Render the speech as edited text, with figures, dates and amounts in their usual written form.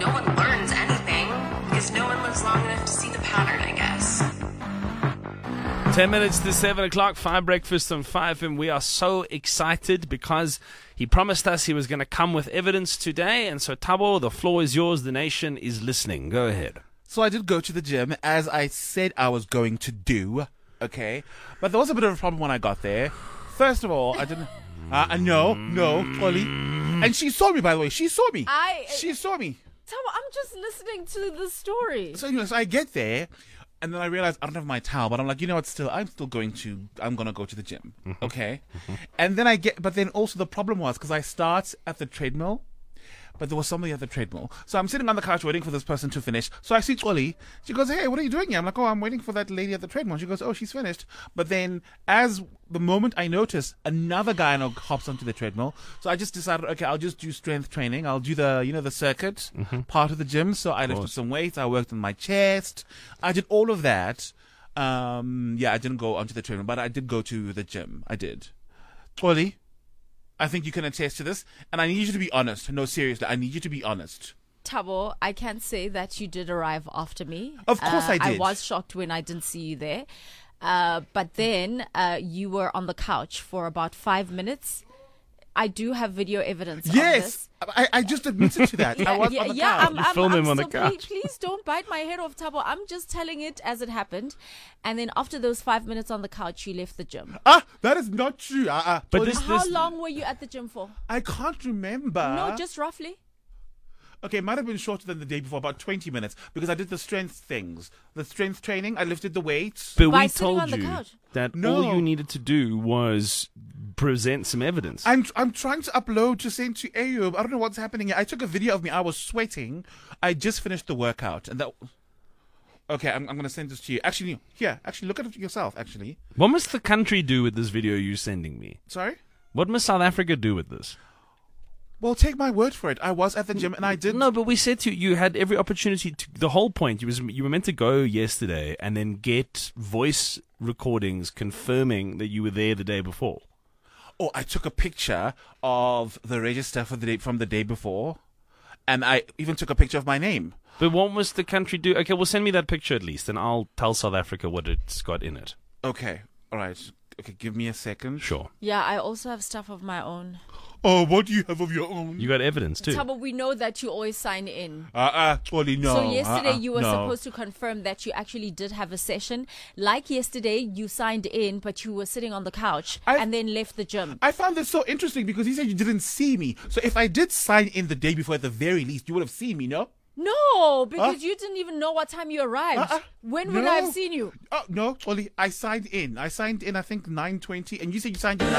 no one learns anything because no one lives long enough to see the pattern, I guess. 10 minutes to 7 o'clock, 5 breakfast on 5, and we are so excited because he promised us he was going to come with evidence today. And so, Thabo, the floor is yours. The nation is listening. Go ahead. So I did go to the gym as I said I was going to do, okay? But there was a bit of a problem when I got there. First of all, I didn't... No, Polly. And she saw me, by the way. She saw me. She saw me. Thabo, I'm just listening to the story. So, so I get there, and then I realize I don't have my towel, but I'm like, you know what, I'm going to go to the gym, okay? And then but then also the problem was, because I start at the treadmill, but there was somebody at the treadmill. So I'm sitting on the couch waiting for this person to finish. So I see Xoli. She goes, hey, what are you doing here? I'm like, oh, I'm waiting for that lady at the treadmill. She goes, oh, she's finished. But then as the moment I notice, another guy hops onto the treadmill. So I just decided, okay, I'll just do strength training. I'll do the circuit part of the gym. So I lifted some weights. I worked on my chest. I did all of that. I didn't go onto the treadmill, but I did go to the gym. I did. Xoli, I think you can attest to this, and I need you to be honest. No, seriously, I need you to be honest. Thabo, I can say that you did arrive after me. Of course I did. I was shocked when I didn't see you there. But then you were on the couch for about 5 minutes. I do have video evidence of this. I just admitted to that. I was on the couch. I'm film him on the couch. Please don't bite my head off, Thabo. I'm just telling it as it happened. And then after those 5 minutes on the couch, you left the gym. That is not true. But How long were you at the gym for? I can't remember. No, just roughly. Okay, it might have been shorter than the day before, about 20 minutes, because I did the strength things. The strength training, I lifted the weights. But By we sitting on told the you couch. that No. all you needed to do was present some evidence. I'm trying to upload to send to Ayub. I don't know what's happening here. I took a video of me. I was sweating. I just finished the workout. And that... Okay, I'm going to send this to you. Actually, look at it yourself, actually. What must the country do with this video you're sending me? Sorry? What must South Africa do with this? Well, take my word for it. I was at the gym and I did... No, but we said to you, you had every opportunity to... The whole point, you were meant to go yesterday and then get voice recordings confirming that you were there the day before. Oh, I took a picture of the register from the day before, and I even took a picture of my name. But what must the country do? Okay, well, send me that picture at least, and I'll tell South Africa what it's got in it. Okay, all right. Okay, give me a second. Sure. Yeah, I also have stuff of my own. Oh, what do you have of your own? You got evidence too. Thabo, we know that you always sign in. Totally no. So yesterday you were no. supposed to confirm that you actually did have a session. Like yesterday, you signed in, but you were sitting on the couch and then left the gym. I found this so interesting because you said you didn't see me. So if I did sign in the day before at the very least, you would have seen me, no? No, because you didn't even know what time you arrived. When would I have seen you? No, Tolly, I signed in. I think 9:20, and you said you signed in